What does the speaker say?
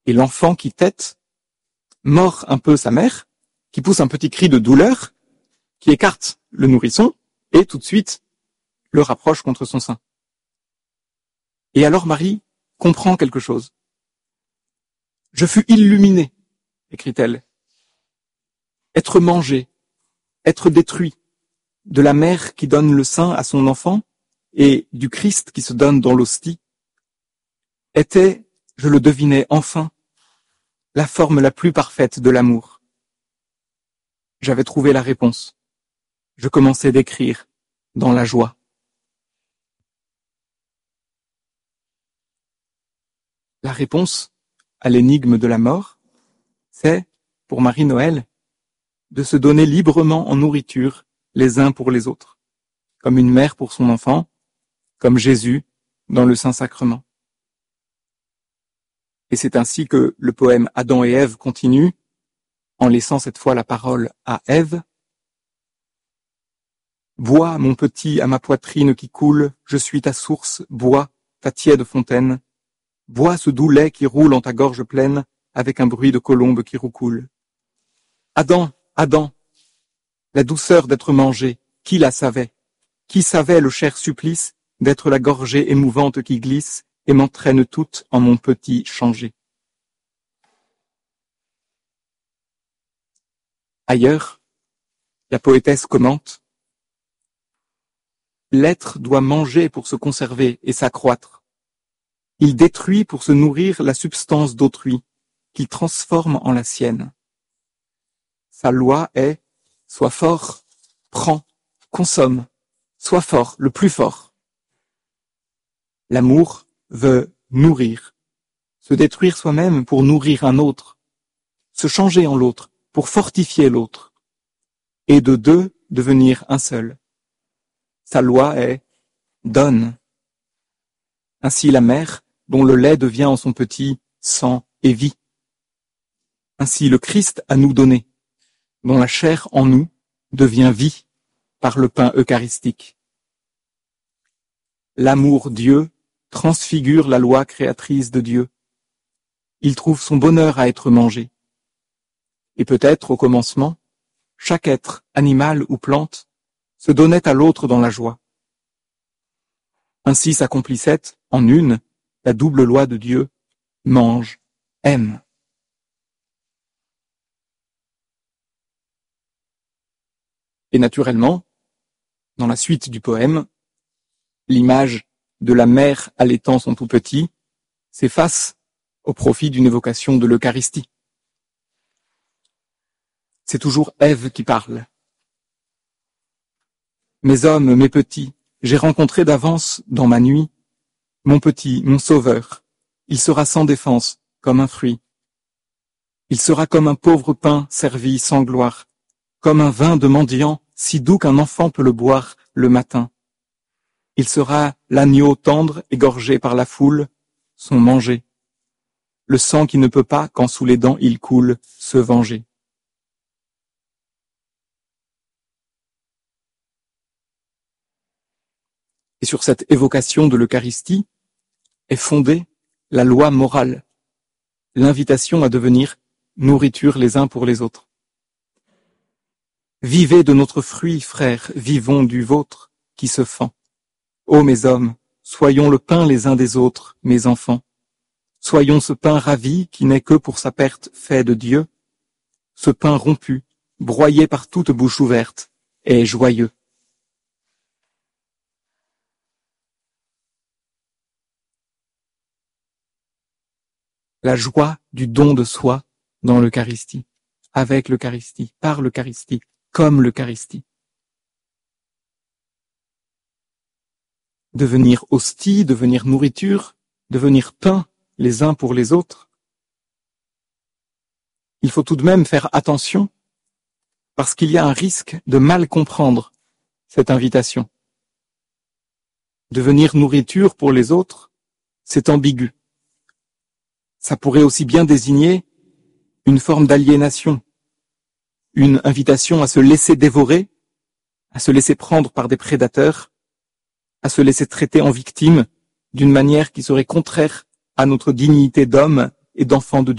et l'enfant qui tète, mord un peu sa mère, qui pousse un petit cri de douleur, qui écarte le nourrisson, et tout de suite le rapproche contre son sein. Et alors Marie comprend quelque chose. « Je fus illuminée », écrit-elle. Être mangé, être détruit, de la mère qui donne le sein à son enfant et du Christ qui se donne dans l'hostie, était, je le devinais enfin, la forme la plus parfaite de l'amour. J'avais trouvé la réponse. Je commençais d'écrire dans la joie. La réponse à l'énigme de la mort, c'est, pour Marie-Noël, de se donner librement en nourriture les uns pour les autres, comme une mère pour son enfant, comme Jésus dans le Saint-Sacrement. Et c'est ainsi que le poème Adam et Ève continue, en laissant cette fois la parole à Ève. « Bois, mon petit, à ma poitrine qui coule, je suis ta source, bois, ta tiède fontaine. Bois ce doux lait qui roule en ta gorge pleine, avec un bruit de colombe qui roucoule. Adam, Adam, la douceur d'être mangé, qui la savait? Qui savait le cher supplice d'être la gorgée émouvante qui glisse et m'entraîne toute en mon petit changé? » Ailleurs, la poétesse commente: « L'être doit manger pour se conserver et s'accroître. Il détruit pour se nourrir la substance d'autrui, qu'il transforme en la sienne. Sa loi est: sois fort, prends, consomme, sois fort, le plus fort. » L'amour veut nourrir, se détruire soi-même pour nourrir un autre, se changer en l'autre pour fortifier l'autre, et de deux devenir un seul. Sa loi est: donne. Ainsi la mère, dont le lait devient en son petit sang et vie. Ainsi le Christ à nous donner, dont la chair en nous devient vie par le pain eucharistique. L'amour Dieu transfigure la loi créatrice de Dieu. Il trouve son bonheur à être mangé. Et peut-être, au commencement, chaque être, animal ou plante, se donnait à l'autre dans la joie. Ainsi s'accomplissait, en une, la double loi de Dieu: mange, aime. Et naturellement, dans la suite du poème, l'image de la mère allaitant son tout petit s'efface au profit d'une évocation de l'Eucharistie. C'est toujours Ève qui parle. « Mes hommes, mes petits, j'ai rencontré d'avance, dans ma nuit, mon petit, mon sauveur. Il sera sans défense, comme un fruit. Il sera comme un pauvre pain servi sans gloire, comme un vin de mendiant, si doux qu'un enfant peut le boire le matin. Il sera l'agneau tendre, égorgé par la foule, son manger. Le sang qui ne peut pas, quand sous les dents il coule, se venger. » Et sur cette évocation de l'Eucharistie est fondée la loi morale, l'invitation à devenir nourriture les uns pour les autres. Vivez de notre fruit, frères, vivons du vôtre qui se fend. Ô mes hommes, soyons le pain les uns des autres, mes enfants. Soyons ce pain ravi qui n'est que pour sa perte fait de Dieu. Ce pain rompu, broyé par toute bouche ouverte, est joyeux. La joie du don de soi dans l'Eucharistie, avec l'Eucharistie, par l'Eucharistie, comme l'Eucharistie. Devenir hostie, devenir nourriture, devenir pain les uns pour les autres. Il faut tout de même faire attention, parce qu'il y a un risque de mal comprendre cette invitation. Devenir nourriture pour les autres, c'est ambigu. Ça pourrait aussi bien désigner une forme d'aliénation, une invitation à se laisser dévorer, à se laisser prendre par des prédateurs, à se laisser traiter en victime d'une manière qui serait contraire à notre dignité d'homme et d'enfant de